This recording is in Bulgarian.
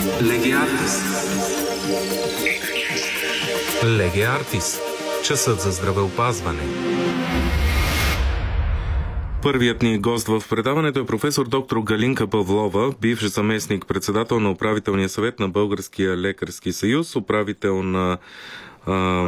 Леге Артис. Леге Артис. Часът за здравеопазване. Първият ни гост в предаването е професор доктор Галинка Павлова, бивш заместник председател на управителния съвет на Българския лекарски съюз, управител на